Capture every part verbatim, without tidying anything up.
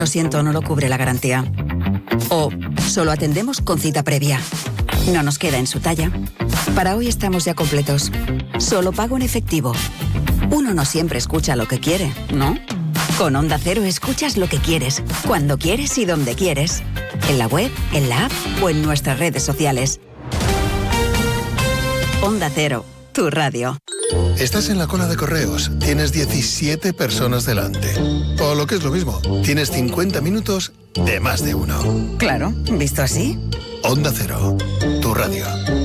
Lo siento, no lo cubre la garantía. O solo atendemos con cita previa. No nos queda en su talla. Para hoy estamos ya completos. Solo pago en efectivo. Uno no siempre escucha lo que quiere, ¿no? Con Onda Cero escuchas lo que quieres, cuando quieres y donde quieres. En la web, en la app o en nuestras redes sociales. Onda Cero, tu radio. Estás en la cola de correos, tienes diecisiete personas delante. O lo que es lo mismo, tienes cincuenta minutos de más de uno. Claro, visto así. Onda Cero, tu radio.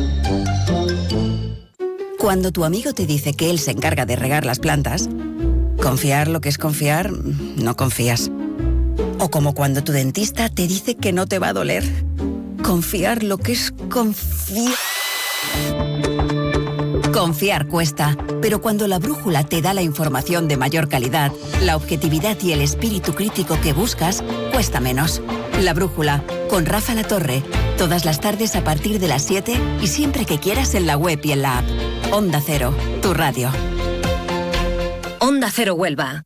Cuando tu amigo te dice que él se encarga de regar las plantas, confiar lo que es confiar, no confías. O como cuando tu dentista te dice que no te va a doler. Confiar lo que es confiar. Confiar cuesta, pero cuando la brújula te da la información de mayor calidad, la objetividad y el espíritu crítico que buscas, cuesta menos. La brújula, con Rafa Latorre, todas las tardes a partir de las siete y siempre que quieras en la web y en la app. Onda Cero, tu radio. Onda Cero Huelva.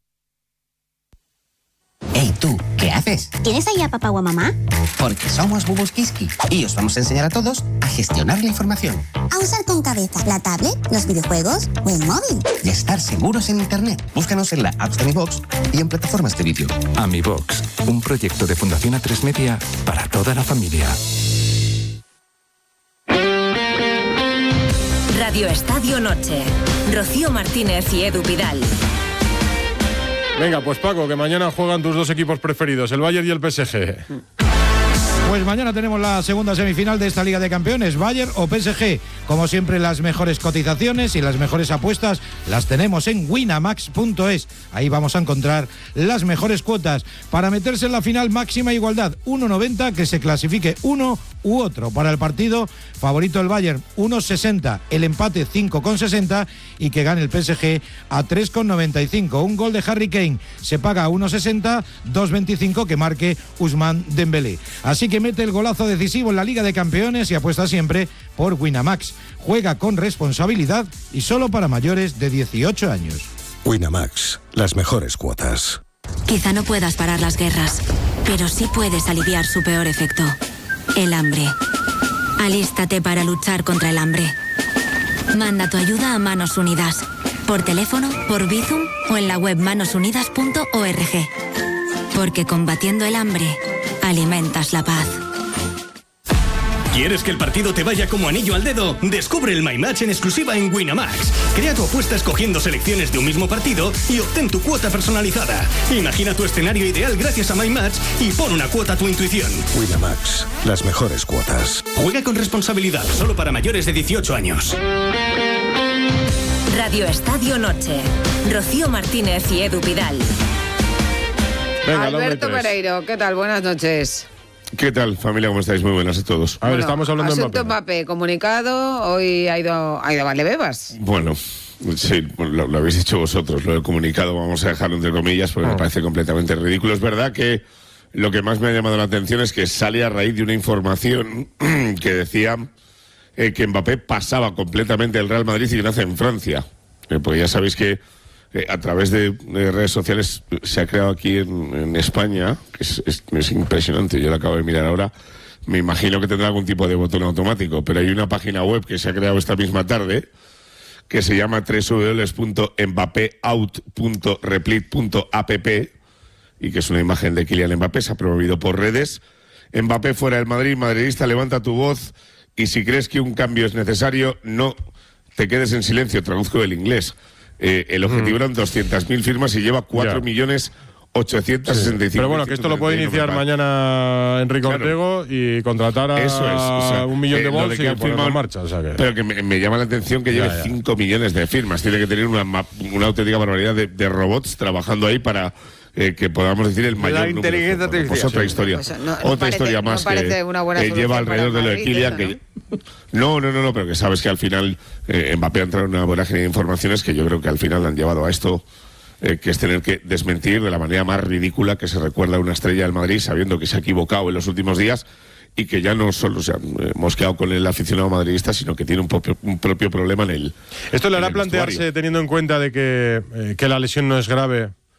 Hey, tú, ¿qué haces? ¿Tienes ahí a papá o a mamá? Porque somos Bubus Kiski y os vamos a enseñar a todos a gestionar la información. A usar con cabeza la tablet, los videojuegos o el móvil. Y a estar seguros en Internet. Búscanos en la App de AmiBox y en plataformas de vídeo. AmiBox, un proyecto de Fundación A tres Media para toda la familia. Radio Estadio Noche. Rocío Martínez y Edu Pidal. Venga, pues Paco, que mañana juegan tus dos equipos preferidos, el Bayern y el P S G. Pues mañana tenemos la segunda semifinal de esta Liga de Campeones, Bayern o P S G. Como siempre, las mejores cotizaciones y las mejores apuestas las tenemos en winamax punto es. Ahí vamos a encontrar las mejores cuotas. Para meterse en la final, máxima igualdad, uno noventa, que se clasifique uno u otro. Para el partido, favorito el Bayern, uno sesenta, el empate cinco sesenta y que gane el P S G a tres noventa y cinco. Un gol de Harry Kane se paga a uno sesenta, dos veinticinco que marque Ousmane Dembélé. Así que mete el golazo decisivo en la Liga de Campeones y apuesta siempre por Winamax. Juega con responsabilidad y solo para mayores de dieciocho años. Winamax, las mejores cuotas. Quizá no puedas parar las guerras, pero sí puedes aliviar su peor efecto, el hambre. Alístate para luchar contra el hambre. Manda tu ayuda a Manos Unidas, por teléfono, por Bizum o en la web manos unidas punto org. Porque combatiendo el hambre, alimentas la paz. ¿Quieres que el partido te vaya como anillo al dedo? Descubre el My Match en exclusiva en Winamax. Crea tu apuesta escogiendo selecciones de un mismo partido y obtén tu cuota personalizada. Imagina tu escenario ideal gracias a My Match y pon una cuota a tu intuición. Winamax, las mejores cuotas. Juega con responsabilidad, solo para mayores de dieciocho años. Radio Estadio Noche. Rocío Martínez y Edu Pidal. Venga, Alberto Pereiro, ¿qué tal? Buenas noches. ¿Qué tal, familia? ¿Cómo estáis? Muy buenas a todos. A ver, bueno, estamos hablando de Mbappé. Mbappé. Comunicado, hoy ha ido, ha ido a Valdebebas. Bueno, sí, lo, lo habéis dicho vosotros. Lo del comunicado vamos a dejarlo entre comillas porque oh. me parece completamente ridículo. Es verdad que lo que más me ha llamado la atención es que sale a raíz de una información que decía eh, que Mbappé pasaba completamente el Real Madrid y que nace en Francia. Eh, pues ya sabéis que Eh, a través de, de redes sociales se ha creado aquí en, en España, que es, es, es impresionante, yo lo acabo de mirar ahora, me imagino que tendrá algún tipo de botón automático, pero hay una página web que se ha creado esta misma tarde que se llama doble u doble u doble u punto mbappéout punto replit punto app y que es una imagen de Kylian Mbappé, se ha promovido por redes. Mbappé fuera del Madrid, madridista, levanta tu voz y si crees que un cambio es necesario, no te quedes en silencio, traduzco del inglés. Eh, el objetivo mm. eran doscientas mil firmas y lleva cuatro millones ochocientos sesenta y cinco. Pero bueno, que esto lo puede iniciar mañana Enrique claro. Ortego y contratar a Eso es, o sea, un millón eh, de bols y ponerlo en marcha. O sea que... Pero que me, me llama la atención que ya, lleve cinco millones de firmas. Tiene que tener una, una auténtica barbaridad de, de robots trabajando ahí para... Eh, que podamos decir el mayor la inteligencia número. Pues otra historia, pues no, otra no parece, historia más no que una buena eh, lleva alrededor de lo de Kylian. ¿no? Que... no, no, no, no, pero que sabes que al final eh, Mbappé ha entrado en una vorágine de informaciones que yo creo que al final han llevado a esto, eh, que es tener que desmentir de la manera más ridícula que se recuerda a una estrella del Madrid, sabiendo que se ha equivocado en los últimos días y que ya no solo se ha eh, mosqueado con el aficionado madridista, sino que tiene un propio, un propio problema en el Esto le hará el plantearse, vestuario. Teniendo en cuenta de que, eh, que la lesión no es grave.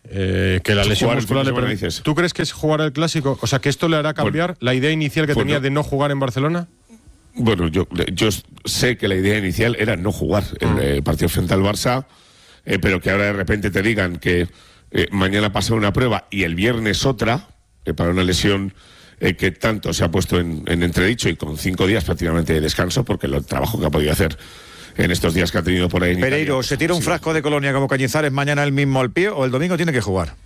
Eh, que la lesión Jugar el muscular fin de le semana, permite. dices. ¿Tú crees que es jugar el Clásico? O sea, que esto le hará cambiar Bueno, la idea inicial que bueno. tenía de no jugar en Barcelona. Bueno, yo, yo sé que la idea inicial era no jugar el eh, partido frente al Barça, eh, pero que ahora de repente te digan que eh, mañana pasa una prueba y el viernes otra, eh, para una lesión eh, que tanto se ha puesto en, en entredicho y con cinco días prácticamente de descanso, porque el trabajo que ha podido hacer en estos días que ha tenido por ahí en Pereiro, Italia, ¿se tira un sí. frasco de Colonia como Cañizares mañana el mismo al pie o el domingo tiene que jugar?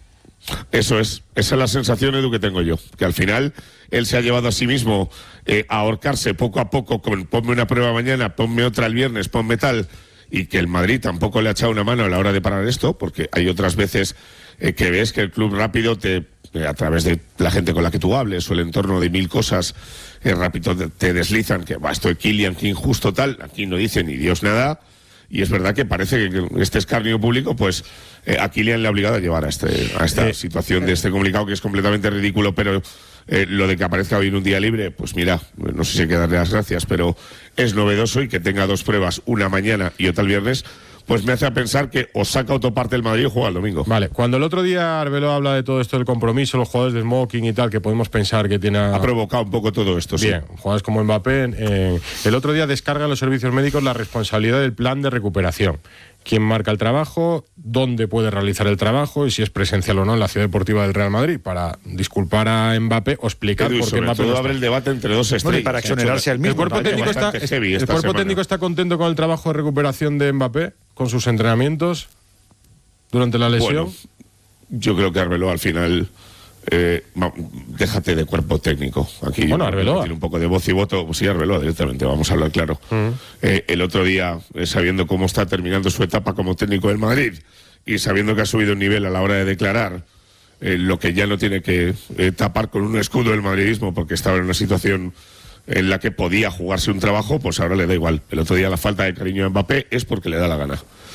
Eso es, esa es la sensación, Edu, que tengo yo, que al final él se ha llevado a sí mismo eh, a ahorcarse poco a poco con ponme una prueba mañana, ponme otra el viernes, ponme tal, y que el Madrid tampoco le ha echado una mano a la hora de parar esto, porque hay otras veces eh, que ves que el club rápido te, eh, a través de la gente con la que tú hables o el entorno de mil cosas, eh, rápido te, te deslizan que va, esto de Kylian, que injusto tal, aquí no dice ni Dios nada. Y es verdad que parece que este escarnio público, pues eh, a Kylian le ha obligado a llevar a, este, a esta Eh, situación de este comunicado que es completamente ridículo, pero eh, lo de que aparezca hoy en un día libre, pues mira, no sé si hay que darle las gracias, pero es novedoso y que tenga dos pruebas, una mañana y otra el viernes, pues me hace pensar que o saca autoparte el Madrid o juega el domingo. Vale, cuando el otro día Arbeloa habla de todo esto del compromiso, los jugadores de smoking y tal, que podemos pensar que tiene... Ha provocado un poco todo esto, sí. Bien, jugadores como Mbappé. Eh, el otro día descargan los servicios médicos la responsabilidad del plan de recuperación. Quién marca el trabajo, dónde puede realizar el trabajo y si es presencial o no en la Ciudad Deportiva del Real Madrid, para disculpar a Mbappé o explicar Edu, por qué sobre Mbappé todo no abre está. el debate entre dos estrellas. Bueno, y para exonerarse al mismo. El cuerpo también, técnico, está, bastante heavy el esta cuerpo semana. técnico está contento con el trabajo de recuperación de Mbappé, con sus entrenamientos durante la lesión. Bueno, yo creo que Arbeloa al final... Eh, ma- déjate de cuerpo técnico. Aquí Bueno, Arbeloa. tiene un poco de voz y voto. Pues sí, Arbeloa directamente, vamos a hablar claro. Mm. Eh, el otro día, eh, sabiendo cómo está terminando su etapa como técnico del Madrid y sabiendo que ha subido un nivel a la hora de declarar eh, lo que ya no tiene que eh, tapar con un escudo del madridismo porque estaba en una situación en la que podía jugarse un trabajo, pues ahora le da igual. El otro día la falta de cariño a Mbappé es porque le da la gana.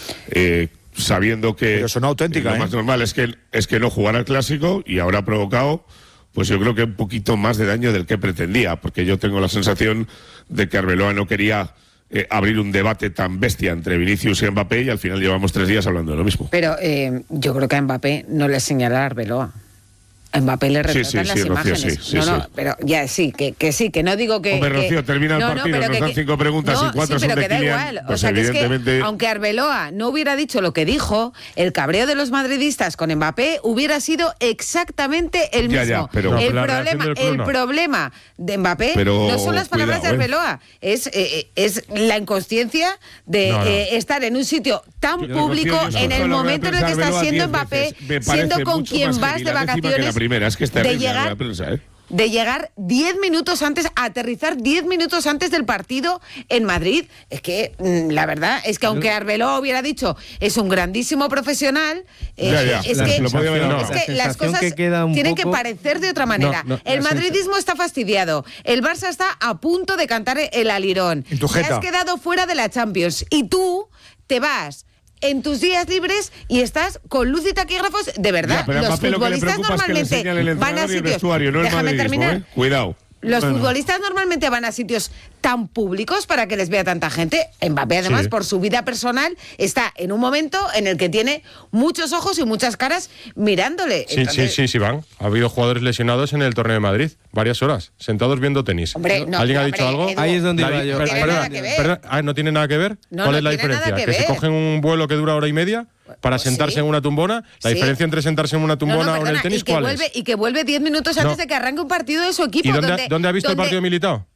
Eh, sabiendo que Pero son auténticas, lo ¿eh? más normal es que, es que no jugara el Clásico y ahora ha provocado, pues yo creo que un poquito más de daño del que pretendía, porque yo tengo la sensación de que Arbeloa no quería eh, abrir un debate tan bestia entre Vinicius y Mbappé y al final llevamos tres días hablando de lo mismo. Pero eh, yo creo que a Mbappé no le señala a Arbeloa. A Mbappé le retratan Sí, sí, las sí, Rocío, imágenes. sí, sí, no, no, sí. pero ya sí, que, que sí, que no digo que... Hombre, que- Rocío, termina el no, no, partido, pero nos que- dan que- cinco preguntas no, y cuatro sí, son pero de que da Kylian, igual. O pues sea, que es que, evidentemente- aunque Arbeloa no hubiera dicho lo que dijo, el cabreo de los madridistas con Mbappé hubiera sido exactamente el Ya, mismo. ya, pero- No, el, la reacción problema, del club el no. problema de Mbappé Pero no son las palabras cuidado, de ¿eh? Arbeloa, es, eh, es la inconsciencia de No, no. eh, estar en un sitio tan Yo, público Rocío, yo en escucho el lo que momento en el que piensa está Arbeloa siendo diez Mbappé, veces. Me siendo parece con mucho quien más vas heavy de la décima que la vacaciones, primera, es que es de terrible llegar la prensa, ¿eh? de llegar diez minutos antes, a aterrizar diez minutos antes del partido en Madrid. Es que mm, la verdad es que aunque Arbeloa hubiera dicho es un grandísimo profesional, eh, Ya, ya, es, la- que, lo podía haber es dado. que La las sensación cosas que queda un tienen poco- que parecer de otra manera. No, no, el la madridismo está fastidiado, el Barça está a punto de cantar el alirón, En tu te jeta. has quedado fuera de la Champions y tú te vas en tus días libres y estás con luz y taquígrafos, de verdad. Ya, pero a los Mbappé lo que le futbolistas preocupa es que le normalmente enseñan el van a entrenador y el sitios. vestuario, no el Déjame madridismo, terminar. ¿eh? Cuidado. Los Bueno. futbolistas normalmente van a sitios tan públicos para que les vea tanta gente. Mbappé, además, Sí. por su vida personal, está en un momento en el que tiene muchos ojos y muchas caras mirándole. Sí, Entonces, sí, sí, sí, van. Ha habido jugadores lesionados en el torneo de Madrid, varias horas, sentados viendo tenis. Hombre, no, ¿Alguien ha hombre, dicho algo? Edu, Ahí es donde La iba di- yo. per- tiene perdona, nada que ver. perdona, ah, ¿no tiene nada que ver? No, ¿Cuál no es la tiene nada diferencia? que ¿Que se ver. cogen un vuelo que dura hora y media para Pues sentarse sí. en una tumbona? ¿La Sí. diferencia entre sentarse en una No, tumbona no, o en perdona, el tenis y que cuál vuelve, es? y que vuelve diez minutos antes No. de que arranque un partido de su equipo. ¿Y dónde, donde, dónde ha visto el donde- partido militado?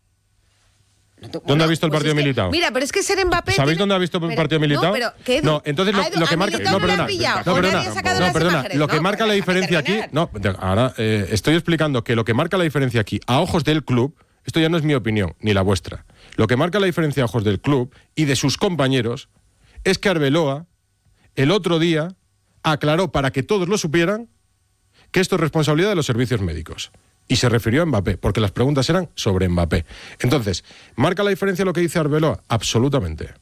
¿Dónde ¿Dónde ha visto el partido es que- militado? Mira, pero es que ser Mbappé... ¿Sabéis tiene- dónde ha visto el pero- partido militado? No, pero que Edu- No, entonces lo, a Edu- lo que a marca... Militao No, no le han perdona, pillado, no, o nadie perdona, ha sacado no, las perdona, imágenes, lo que no, marca pero la déjame diferencia aquí... terminar. No, de- ahora eh, estoy explicando que lo que marca la diferencia aquí, a ojos del club, esto ya no es mi opinión, ni la vuestra, lo que marca la diferencia a ojos del club y de sus compañeros es que Arbeloa, el otro día, aclaró para que todos lo supieran que esto es responsabilidad de los servicios médicos. Y se refirió a Mbappé, porque las preguntas eran sobre Mbappé. Entonces, ¿marca la diferencia lo que dice Arbeloa? Absolutamente.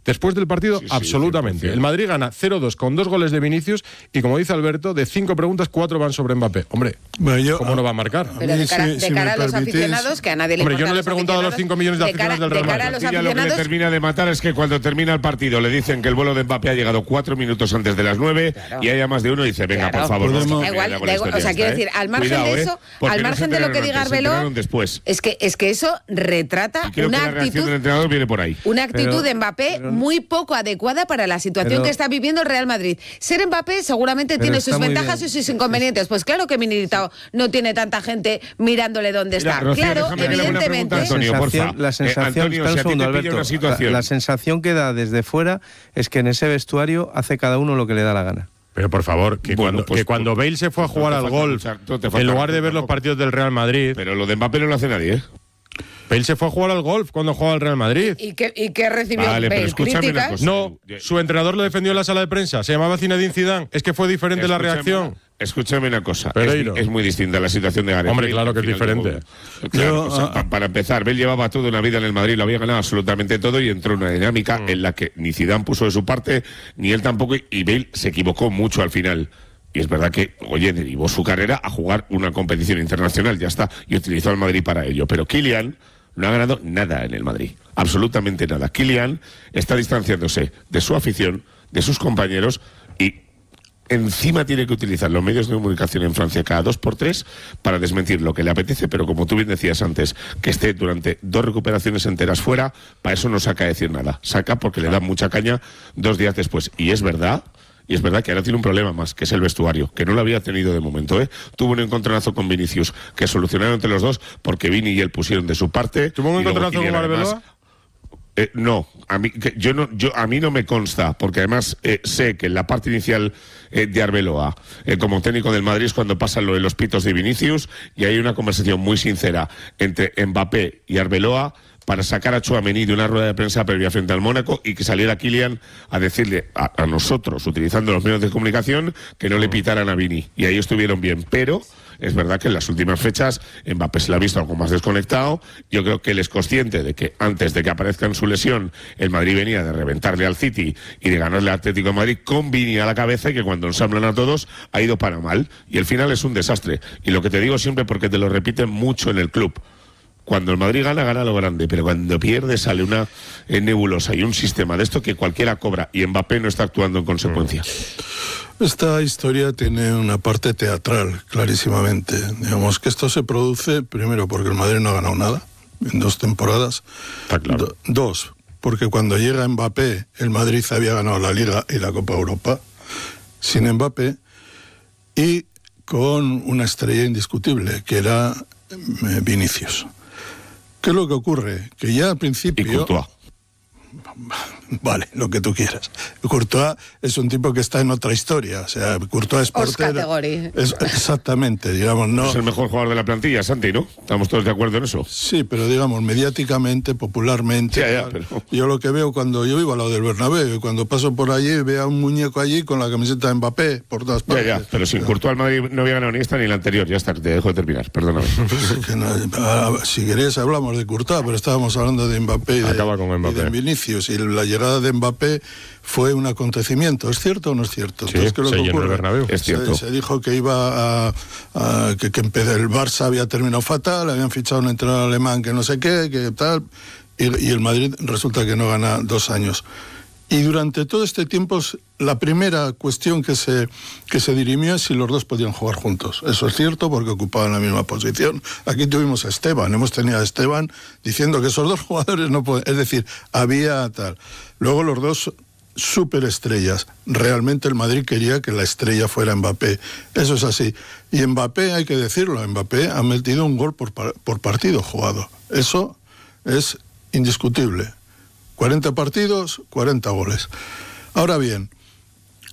Después del partido, Sí, sí, absolutamente. cien por cien. El Madrid gana cero dos con dos goles de Vinicius y, como dice Alberto, de cinco preguntas, cuatro van sobre Mbappé. Hombre, Bueno, yo- ¿cómo no va a marcar? Pero de cara, si- de si cara me a los permitís- aficionados, que a nadie le Hombre, importa yo no le he los preguntado a los aficionados, cinco millones de cara- aficionados del Real de cara a Madrid. los Y ya lo que le aficionados, termina de matar es que cuando termina el partido le dicen que el vuelo de Mbappé ha llegado cuatro minutos antes de las nueve y haya más de uno y dice, venga, Claro. por favor, Podemos- no Da igual, da igual, o sea, quiero decir, al margen Cuidado, de ¿eh? eso, Porque al no margen se de lo que enteraron diga antes, se Arbeloa, enteraron después. es que es que eso retrata Y creo una que la reacción actitud del entrenador viene por ahí. Una actitud Pero- de Mbappé pero- muy poco adecuada para la situación pero- que está viviendo el Real Madrid. Ser Mbappé seguramente Pero tiene está sus muy ventajas bien. y sus inconvenientes. Pues claro que Militao no tiene tanta gente mirándole dónde Mira, está. Rocío, claro, déjame hacerle una evidentemente. pregunta a Antonio, la porfa. sensación, la Eh, sensación, Antonio, espera un si a ti segundo, te pilla Alberto. una situación- La, la sensación que da desde fuera es que en ese vestuario hace cada uno lo que le da la gana. Pero por favor, que, Bueno, cuando, pues, que cuando Bale se fue a no jugar te al falta golf, mucha- no te falta en lugar de mucho ver los tampoco. partidos del Real Madrid, Pero lo de Mbappé no lo hace nadie, ¿eh? Bale se fue a jugar al golf cuando jugaba al Real Madrid. ¿Y qué, y qué recibió Vale, pero Bale? escúchame una ¿Críticas? cosa. No, su entrenador lo defendió en la sala de prensa. Se llamaba Zinedine Zidane. Es que fue diferente la Escúchame- reacción. Escúchame una cosa. Pereiro. Es, es muy distinta la situación de Gareth Hombre, Bale, claro que al es final de diferente. todo. Claro, Yo, o sea, ah, pa- para empezar, Bale llevaba toda una vida en el Madrid, lo había ganado absolutamente todo y entró en una dinámica Mm. en la que ni Zidane puso de su parte, ni él tampoco, y Bale se equivocó mucho al final. Y es verdad que, oye, derivó su carrera a jugar una competición internacional, ya está, y utilizó al Madrid para ello. Pero Kylian no ha ganado nada en el Madrid, absolutamente nada. Kylian está distanciándose de su afición, de sus compañeros y encima tiene que utilizar los medios de comunicación en Francia cada dos por tres para desmentir lo que le apetece, pero como tú bien decías antes, que esté durante dos recuperaciones enteras fuera, para eso no saca a decir nada. Saca porque le da mucha caña dos días después. Y es verdad... Y es verdad que ahora tiene un problema más, que es el vestuario, que no lo había tenido de momento, ¿eh? Tuvo un encontronazo con Vinicius, que solucionaron entre los dos, porque Vini y él pusieron de su parte. ¿Tuvo un y luego encontronazo con Kylian, además, Arbeloa? eh, no, a mí, que yo no, yo, a mí no me consta, porque además eh, sé que en la parte inicial eh, de Arbeloa, eh, como técnico del Madrid, es cuando pasan lo de los pitos de Vinicius, y hay una conversación muy sincera entre Mbappé y Arbeloa para sacar a Tchouaméni de una rueda de prensa previa frente al Mónaco y que saliera Kylian a decirle a, a nosotros, utilizando los medios de comunicación, que no le pitaran a Vini. Y ahí estuvieron bien, pero es verdad que en las últimas fechas Mbappé se la ha visto algo más desconectado. Yo creo que él es consciente de que antes de que aparezca en su lesión, el Madrid venía de reventarle al City y de ganarle al Atlético de Madrid con Vini a la cabeza, y que cuando ensamblan a todos ha ido para mal. Y el final es un desastre. Y lo que te digo siempre, porque te lo repiten mucho en el club: cuando el Madrid gana, gana lo grande, pero cuando pierde sale una eh, nebulosa y un sistema de esto que cualquiera cobra, y Mbappé no está actuando en consecuencia. Esta historia tiene una parte teatral, clarísimamente. Digamos que esto se produce, primero, porque el Madrid no ha ganado nada en dos temporadas. Está claro. Do- dos, porque cuando llega Mbappé, el Madrid había ganado la Liga y la Copa Europa sin Mbappé, y con una estrella indiscutible, que era eh, Vinicius. ¿Qué es lo que ocurre? Que ya al principio... Y Courtois. Vale, lo que tú quieras. Courtois es un tipo que está en otra historia. O sea, Courtois es Os portero. category. Es, exactamente, digamos, no. Es el mejor jugador de la plantilla, Santi, ¿no? ¿Estamos todos de acuerdo en eso? Sí, pero digamos, mediáticamente, popularmente. Ya, ya, tal. pero- Yo lo que veo cuando yo vivo al lado del Bernabéu, y cuando paso por allí, veo a un muñeco allí con la camiseta de Mbappé por todas Ya, partes. ya, pero sin Courtois el Madrid no había ganado ni esta ni la anterior. Ya está, te dejo de terminar, perdóname. Que no, ah, si queréis hablamos de Courtois, pero estábamos hablando de Mbappé y de, Acaba con Mbappé. y de Vinicius, y la llegada de Mbappé fue un acontecimiento. ¿Es cierto o no es cierto? Sí, Entonces, ¿qué es lo se que llenó el ocurre? Bernabéu. Es cierto. Se, se dijo que iba a, a- que, que empezó, el Barça había terminado fatal, habían fichado un entrenador alemán que no sé qué, que tal, y, y el Madrid resulta que no gana dos años. Y durante todo este tiempo, la primera cuestión que se, que se dirimió es si los dos podían jugar juntos. Eso es cierto, porque ocupaban la misma posición. Aquí tuvimos a Esteban, hemos tenido a Esteban diciendo que esos dos jugadores no pueden... Es decir, había tal. Luego los dos superestrellas. Realmente el Madrid quería que la estrella fuera Mbappé. Eso es así. Y Mbappé, hay que decirlo, Mbappé ha metido un gol por, par- por partido jugado. Eso es indiscutible. cuarenta partidos, cuarenta goles. Ahora bien,